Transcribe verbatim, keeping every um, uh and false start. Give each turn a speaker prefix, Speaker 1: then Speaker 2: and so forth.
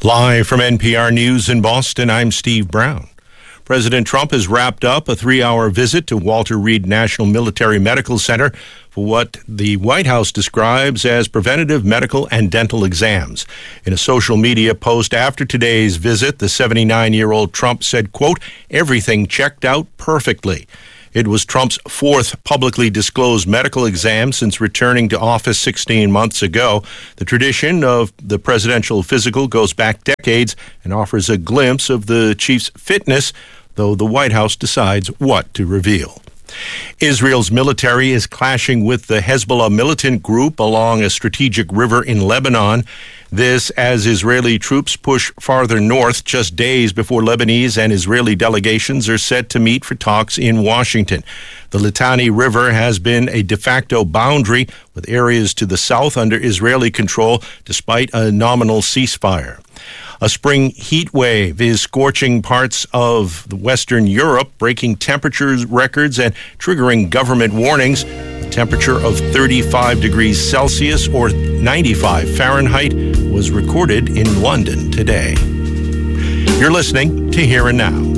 Speaker 1: Live from N P R News in Boston, I'm Steve Brown. President Trump has wrapped up a three-hour visit to Walter Reed National Military Medical Center for what the White House describes as preventative medical and dental exams. In a social media post after today's visit, the seventy-nine-year-old Trump said, quote, "Everything checked out perfectly." It was Trump's fourth publicly disclosed medical exam since returning to office sixteen months ago. The tradition of the presidential physical goes back decades and offers a glimpse of the chief's fitness, though the White House decides what to reveal. Israel's military is clashing with the Hezbollah militant group along a strategic river in Lebanon. This as Israeli troops push farther north just days before Lebanese and Israeli delegations are set to meet for talks in Washington. The Litani River has been a de facto boundary with areas to the south under Israeli control despite a nominal ceasefire. A spring heat wave is scorching parts of Western Europe, breaking temperature records and triggering government warnings. A temperature of thirty-five degrees Celsius or ninety-five Fahrenheit was recorded in London today. You're listening to Here and Now.